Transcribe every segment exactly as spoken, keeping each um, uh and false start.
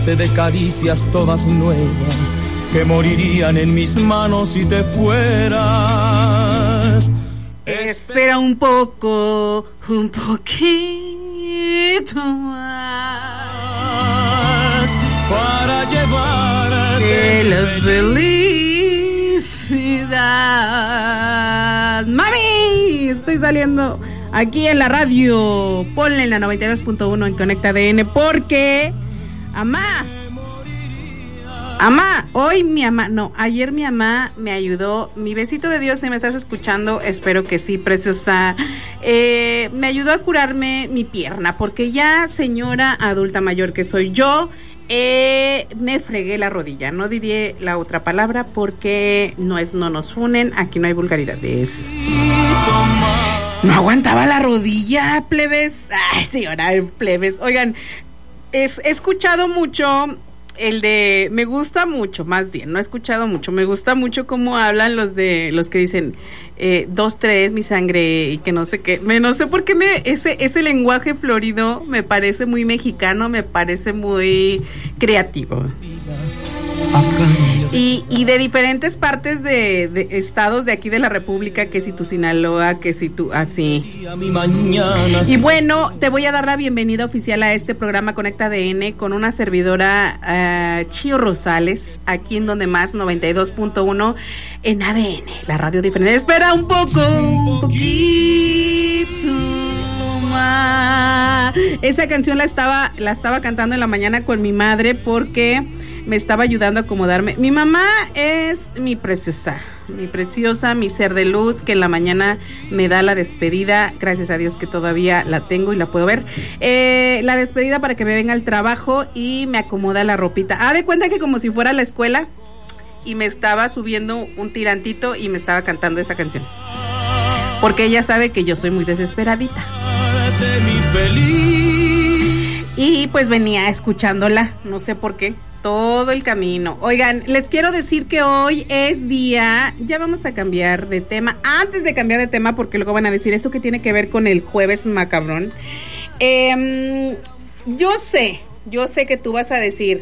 llenarte de caricias todas nuevas que morirían en mis manos si te fueras. Espera un poco, un poquito más para llevarte la felicidad. ¡Mami! Estoy saliendo aquí en la radio. Ponle en la noventa y dos punto uno en Conecta D N porque... ¡Amá! Amá, hoy mi mamá, no, ayer mi mamá me ayudó. Mi besito de Dios, si me estás escuchando, espero que sí, preciosa. Eh, me ayudó a curarme mi pierna, porque ya señora adulta mayor que soy yo, eh, me fregué la rodilla. No diré la otra palabra porque no es no nos funen, aquí no hay vulgaridades. No aguantaba la rodilla, plebes. Ay, señora, plebes. Oigan, es, he escuchado mucho... El de, me gusta mucho, más bien, no he escuchado mucho, me gusta mucho cómo hablan los de, los que dicen, eh, dos, tres, mi sangre, y que no sé qué, me, no sé por qué me, ese, ese lenguaje florido me parece muy mexicano, me parece muy creativo. Y, y de diferentes partes de, de estados de aquí de la República, que si tu Sinaloa, que si tu así. Y bueno, te voy a dar la bienvenida oficial a este programa Conecta D N con una servidora uh, Chío Rosales, aquí en Donde Más noventa y dos punto uno en A D N, la radio diferente. Espera un poco, un poquito más. Esa canción la estaba, la estaba cantando en la mañana con mi madre porque me estaba ayudando a acomodarme. Mi mamá es mi preciosa, mi preciosa, mi ser de luz, que en la mañana me da la despedida. Gracias a Dios que todavía la tengo y la puedo ver. Eh, la despedida para que me venga al trabajo y me acomoda la ropita. Ah, de cuenta que como si fuera a la escuela y me estaba subiendo un tirantito y me estaba cantando esa canción. Porque ella sabe que yo soy muy desesperadita. Y pues venía escuchándola, no sé por qué. Todo el camino. Oigan, les quiero decir que hoy es día, ya vamos a cambiar de tema, antes de cambiar de tema, porque luego van a decir eso que tiene que ver con el jueves macabrón. Eh, yo sé, yo sé que tú vas a decir,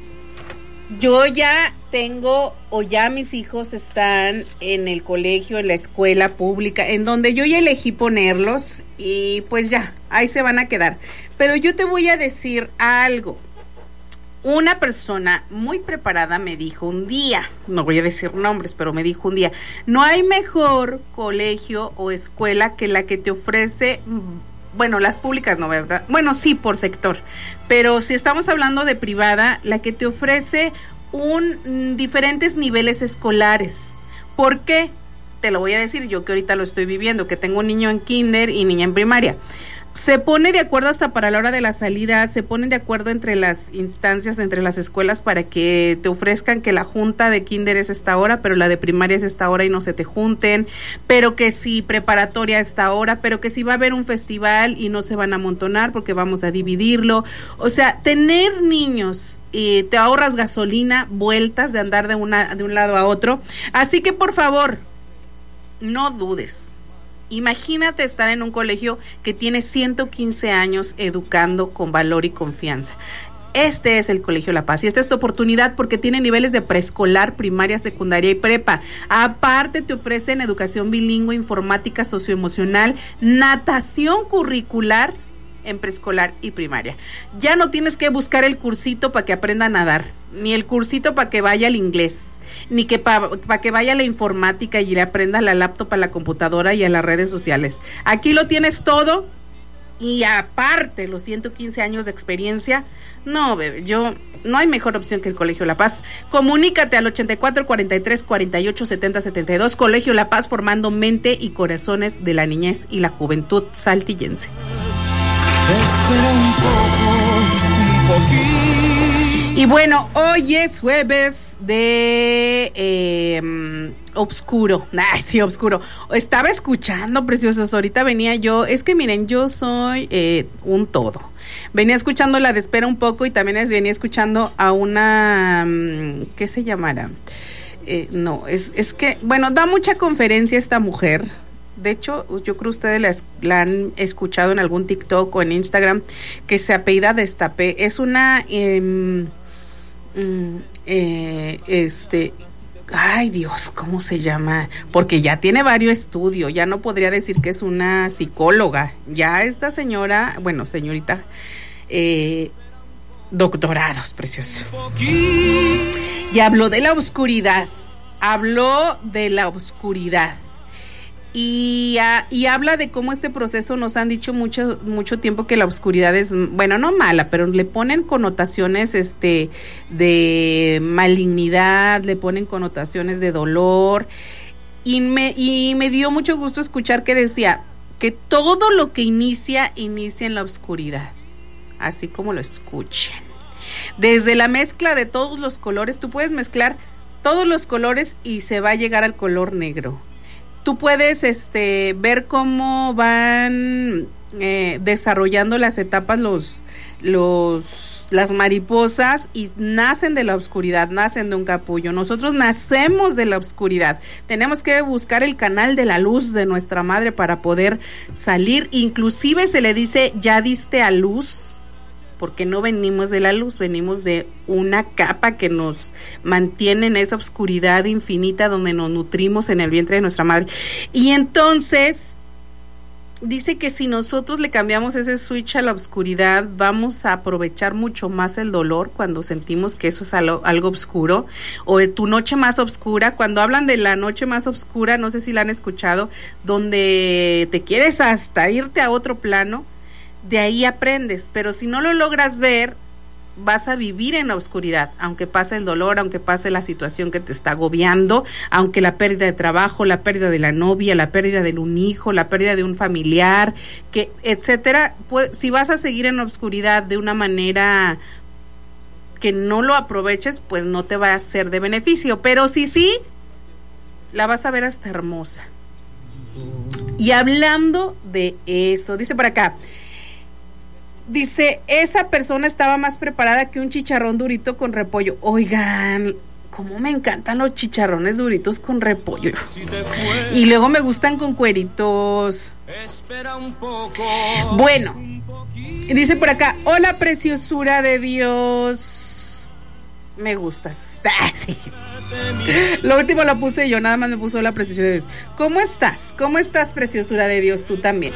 yo ya tengo, o ya mis hijos están en el colegio, en la escuela pública, en donde yo ya elegí ponerlos, y pues ya, ahí se van a quedar. Pero yo te voy a decir algo. Una persona muy preparada me dijo un día, no voy a decir nombres, pero me dijo un día, no hay mejor colegio o escuela que la que te ofrece, bueno, las públicas no, ¿verdad? Bueno, sí, por sector, pero si estamos hablando de privada, la que te ofrece un diferentes niveles escolares. ¿Por qué? Te lo voy a decir yo que ahorita lo estoy viviendo, que tengo un niño en kinder y niña en primaria. Se pone de acuerdo hasta para la hora de la salida, se ponen de acuerdo entre las instancias, entre las escuelas para que te ofrezcan que la junta de kinder es esta hora, pero la de primaria es esta hora y no se te junten, pero que si preparatoria es esta hora, pero que si va a haber un festival y no se van a amontonar porque vamos a dividirlo. O sea, tener niños y te ahorras gasolina, vueltas de andar de una de un lado a otro. Así que por favor, no dudes. Imagínate estar en un colegio que tiene ciento quince años educando con valor y confianza. Este es el Colegio La Paz y esta es tu oportunidad porque tiene niveles de preescolar, primaria, secundaria y prepa. Aparte te ofrecen educación bilingüe, informática, socioemocional, natación curricular en preescolar y primaria. Ya no tienes que buscar el cursito para que aprenda a nadar, ni el cursito para que vaya al inglés, ni que para pa que vaya a la informática y le aprenda la laptop, a la computadora y a las redes sociales. Aquí lo tienes todo y aparte los ciento quince años de experiencia. No, bebé, yo no hay mejor opción que el Colegio La Paz. Comunícate al ochenta y cuatro, cuarenta y tres, cuarenta y ocho, setenta, setenta y dos. Colegio La Paz, formando mente y corazones de la niñez y la juventud saltillense. Espera un poco, un poquito. Y bueno, hoy es jueves de eh, Obscuro. Ay, sí, Obscuro. Estaba escuchando, preciosos. Ahorita venía yo. Es que miren, yo soy eh, un todo. Venía escuchando la de Espera un poco y también venía escuchando a una. ¿Qué se llamará? Eh, no, es, es que, bueno, da mucha conferencia esta mujer. De hecho, yo creo que ustedes la, la han escuchado en algún TikTok o en Instagram, que se apellida Destapé. Es una, eh, mm, eh, este, ay Dios, ¿cómo se llama? Porque ya tiene varios estudios, ya no podría decir que es una psicóloga, ya esta señora, bueno, señorita, eh, doctorados, precioso. Y habló de la oscuridad, habló de la oscuridad. Y, uh, y habla de cómo este proceso nos han dicho mucho mucho tiempo que la oscuridad es, bueno, no mala, pero le ponen connotaciones este de malignidad, le ponen connotaciones de dolor. Y me, y me dio mucho gusto escuchar que decía que todo lo que inicia, inicia en la oscuridad. Así como lo escuchen. Desde la mezcla de todos los colores, tú puedes mezclar todos los colores y se va a llegar al color negro. Tú puedes este, ver cómo van eh, desarrollando las etapas los, los, las mariposas y nacen de la oscuridad, nacen de un capullo. Nosotros nacemos de la oscuridad. Tenemos que buscar el canal de la luz de nuestra madre para poder salir. Inclusive se le dice, ya diste a luz, porque no venimos de la luz, venimos de una capa que nos mantiene en esa oscuridad infinita donde nos nutrimos en el vientre de nuestra madre. Y entonces dice que si nosotros le cambiamos ese switch a la oscuridad, vamos a aprovechar mucho más el dolor cuando sentimos que eso es algo, algo oscuro, o de tu noche más oscura. Cuando hablan de la noche más oscura, no sé si la han escuchado, donde te quieres hasta irte a otro plano. De ahí aprendes, pero si no lo logras ver, vas a vivir en la oscuridad, aunque pase el dolor, aunque pase la situación que te está agobiando, aunque la pérdida de trabajo, la pérdida de la novia, la pérdida de un hijo, la pérdida de un familiar, que etcétera. Pues, si vas a seguir en la oscuridad de una manera que no lo aproveches, pues no te va a ser de beneficio, pero si sí, la vas a ver hasta hermosa. Y hablando de eso, dice por acá, dice, esa persona estaba más preparada que un chicharrón durito con repollo. Oigan, cómo me encantan los chicharrones duritos con repollo. Y luego me gustan con cueritos. Bueno, dice por acá, hola preciosura de Dios. Me gustas. Ah, sí. Lo último lo puse yo, nada más me puso la preciosura de Dios. ¿Cómo estás? ¿Cómo estás, preciosura de Dios? Tú también.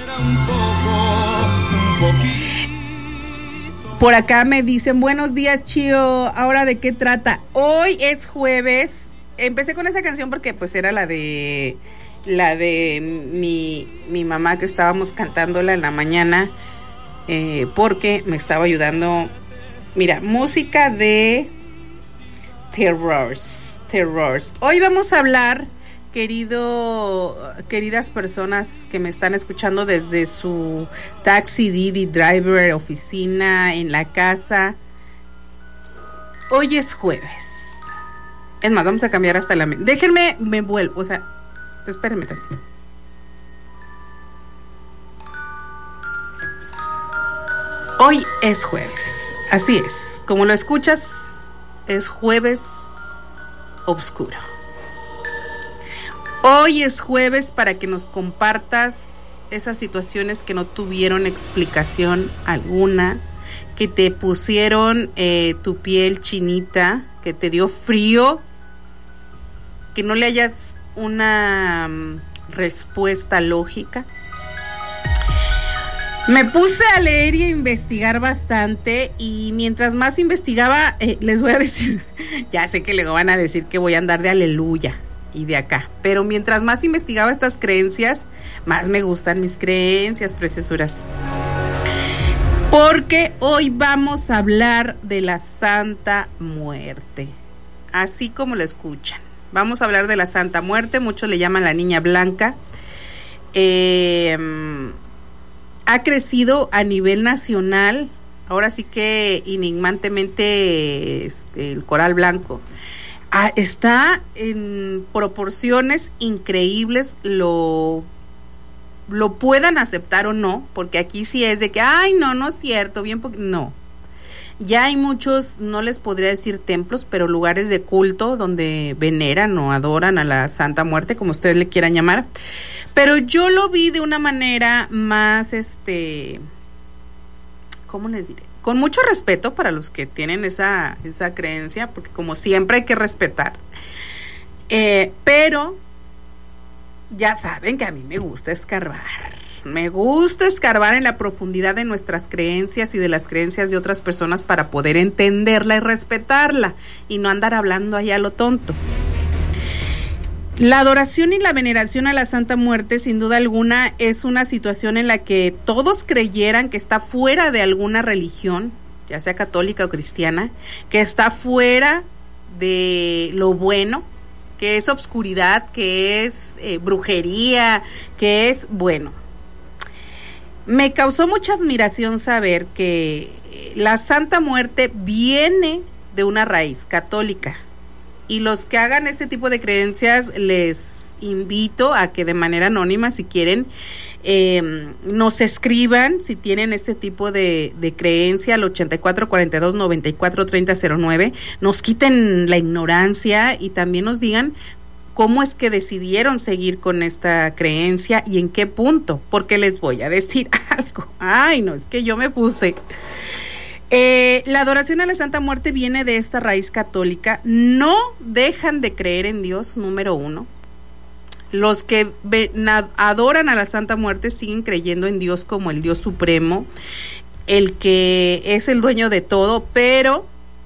Por acá me dicen, buenos días, Chío, ¿ahora de qué trata? Hoy es jueves. Empecé con esa canción porque pues era la de la de mi, mi mamá, que estábamos cantándola en la mañana, eh, porque me estaba ayudando. Mira, música de terrors, terrors. Hoy vamos a hablar, querido, queridas personas que me están escuchando desde su taxi, Didi, driver, oficina, en la casa. Hoy es jueves. Es más, vamos a cambiar hasta la... Déjenme, me vuelvo, o sea, espérenme tantito. Hoy es jueves, así es. Como lo escuchas, es jueves oscuro. Hoy es jueves para que nos compartas esas situaciones que no tuvieron explicación alguna, que te pusieron eh, tu piel chinita, que te dio frío, que no le hayas una um, respuesta lógica. Me puse a leer y a investigar bastante, y mientras más investigaba, eh, les voy a decir, ya sé que luego van a decir que voy a andar de aleluya y de acá, pero mientras más investigaba estas creencias, más me gustan mis creencias, preciosuras. Porque hoy vamos a hablar de la Santa Muerte, así como lo escuchan. Vamos a hablar de la Santa Muerte, muchos le llaman la Niña Blanca. Eh, ha crecido a nivel nacional, ahora sí que enigmantemente este, el coral blanco. Ah, está en proporciones increíbles, lo, lo puedan aceptar o no, porque aquí sí es de que, ay, no, no es cierto, bien poquito, no. Ya hay muchos, no les podría decir templos, pero lugares de culto donde veneran o adoran a la Santa Muerte, como ustedes le quieran llamar. Pero yo lo vi de una manera más, este, ¿cómo les diré? con mucho respeto para los que tienen esa, esa creencia, porque como siempre hay que respetar, eh, pero ya saben que a mí me gusta escarbar, me gusta escarbar en la profundidad de nuestras creencias y de las creencias de otras personas para poder entenderla y respetarla, y no andar hablando allá a lo tonto. La adoración y la veneración a la Santa Muerte, sin duda alguna, es una situación en la que todos creyeran que está fuera de alguna religión, ya sea católica o cristiana, que está fuera de lo bueno, que es obscuridad, que es eh, brujería, que es bueno. Me causó mucha admiración saber que la Santa Muerte viene de una raíz católica. Y los que hagan este tipo de creencias, les invito a que de manera anónima, si quieren, eh, nos escriban si tienen este tipo de, de creencia al ochenta y cuatro cuarenta y dos noventa y cuatro treinta cero nueve, nos quiten la ignorancia y también nos digan cómo es que decidieron seguir con esta creencia y en qué punto, porque les voy a decir algo. Ay, no, es que yo me puse... Eh, la adoración a la Santa Muerte viene de esta raíz católica. No dejan de creer en Dios, número uno. Los que ven, adoran a la Santa Muerte siguen creyendo en Dios como el Dios supremo, el que es el dueño de todo, pero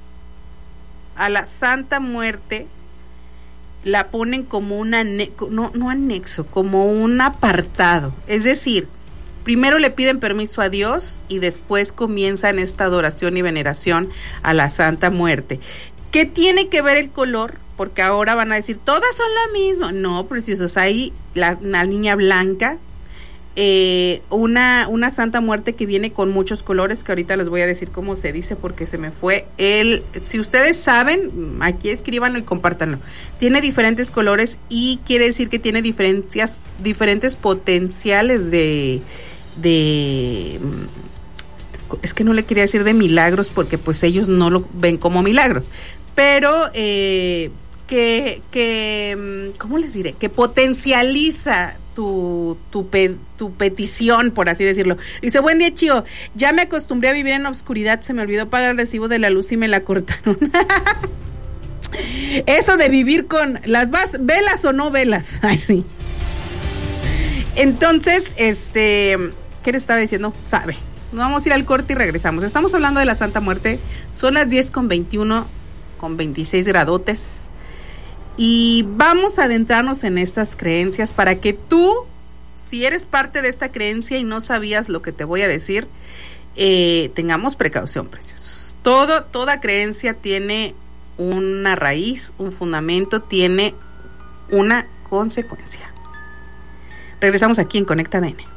a la Santa Muerte la ponen como un anexo, no, no anexo, como un apartado. Es decir, primero le piden permiso a Dios y después comienzan esta adoración y veneración a la Santa Muerte. ¿Qué tiene que ver el color? Porque ahora van a decir, todas son la misma. No, preciosos, hay la, la niña blanca, eh, una, una Santa Muerte que viene con muchos colores, que ahorita les voy a decir cómo se dice porque se me fue. El, si ustedes saben, aquí escríbanlo y compártanlo. Tiene diferentes colores y quiere decir que tiene diferencias, diferentes potenciales de... de es que no le quería decir de milagros porque pues ellos no lo ven como milagros, pero eh, que, que ¿cómo les diré? Que potencializa tu, tu, pe, tu petición, por así decirlo. Dice, buen día, Chío, ya me acostumbré a vivir en la oscuridad, se me olvidó pagar el recibo de la luz y me la cortaron. Eso de vivir con las vas, velas o no velas. Ay, sí. Entonces, este, ¿qué le estaba diciendo? Sabe. Nos vamos a ir al corte y regresamos. Estamos hablando de la Santa Muerte. Son las diez con veintiuno, con veintiséis gradotes. Y vamos a adentrarnos en estas creencias para que tú, si eres parte de esta creencia y no sabías lo que te voy a decir, eh, tengamos precaución, preciosos. Todo, toda creencia tiene una raíz, un fundamento, tiene una consecuencia. Regresamos aquí en Conecta A D N.